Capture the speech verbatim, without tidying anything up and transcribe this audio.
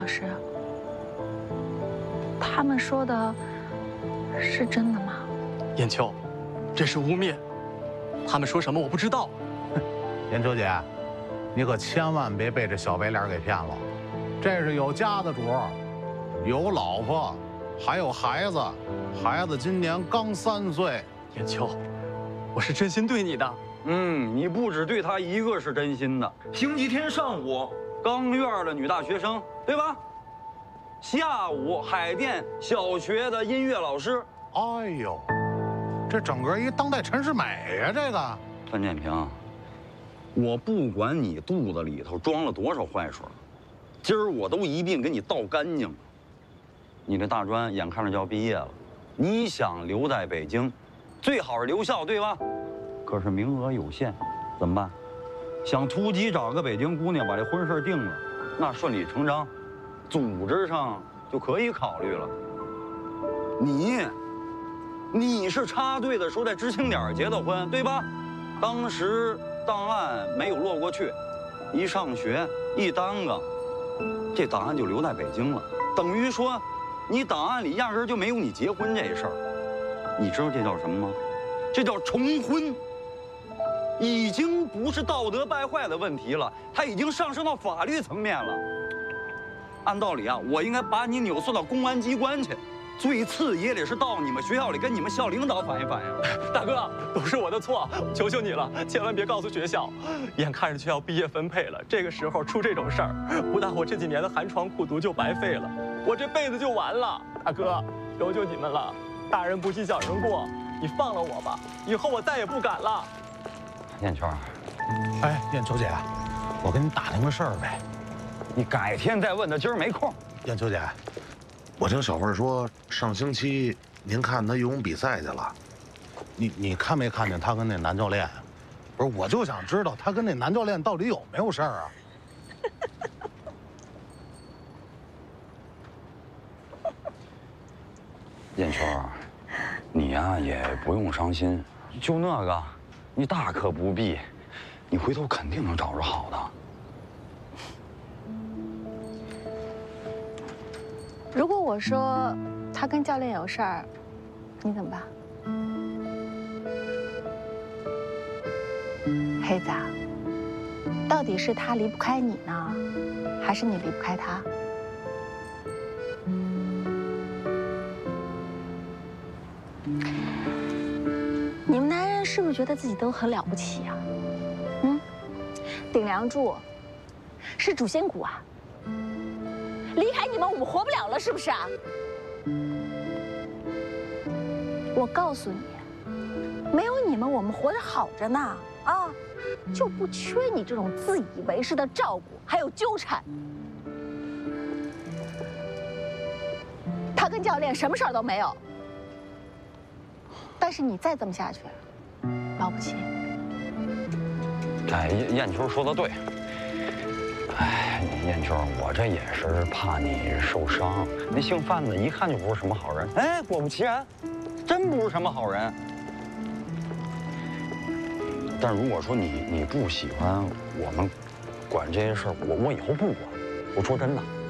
老师，他们说的是真的吗？ 燕秋，这是污蔑。他们说什么我不知道。 燕秋姐，你可千万别被这小白脸给骗了。这是有家的主，有老婆，还有孩子。孩子今年刚三岁。 燕秋，我是真心对你的。 嗯，你不只对他一个是真心的。星期天上午，刚院的女大学生，对吧？下午海淀小学的音乐老师。 哎呦，这整个一当代陈世美呀！这个范建平，我不管你肚子里头装了多少坏水，今儿我都一并给你倒干净了。你这大专眼看着就要毕业了，你想留在北京，最好是留校，对吧？可是名额有限，怎么办？想突击找个北京姑娘把这婚事定了，那顺理成章，组织上就可以考虑了。你，你是插队的时候在知青点结的婚，对吧？当时档案没有落过去，一上学一耽搁，这档案就留在北京了，等于说，你档案里压根儿就没有你结婚这事儿。你知道这叫什么吗？这叫重婚。已经不是道德败坏的问题了，它已经上升到法律层面了。按道理啊，我应该把你扭送到公安机关去，最次也得是到你们学校里跟你们校领导反映反映。 大哥，都是我的错，求求你了，千万别告诉学校。眼看着就要毕业分配了，这个时候出这种事儿，不但我这几年的寒窗苦读就白费了，我这辈子就完了。大哥，求求你们了，大人不计小人过，你放了我吧，以后我再也不敢了。 燕秋， 哎，燕秋姐，我跟你打听个事儿呗。 你改天再问他，今儿没空。 燕秋姐， 我听小慧说，上星期您看他游泳比赛去了， 你你看没看见他跟那男教练？不是，我就想知道他跟那男教练到底有没有事儿啊？ 燕秋，你呀也不用伤心，就那个。你大可不必，你回头肯定能找着好的。 如果我说他跟教练有事儿，你怎么办？黑子，到底是他离不开你呢，还是你离不开他？你们男人是不是觉得自己都很了不起啊？嗯，顶梁柱，是主心骨啊！离开你们，我们活不了了，是不是啊？我告诉你，没有你们，我们活得好着呢啊！就不缺你这种自以为是的照顾，还有纠缠。他跟教练什么事儿都没有。但是你再这么下去，保不齐。 哎，燕燕秋说的对。哎，燕秋，我这也是怕你受伤。那姓范的，一看就不是什么好人。哎，果不其然，真不是什么好人。但如果说你你不喜欢我们管这些事儿，我我以后不管。我说真的。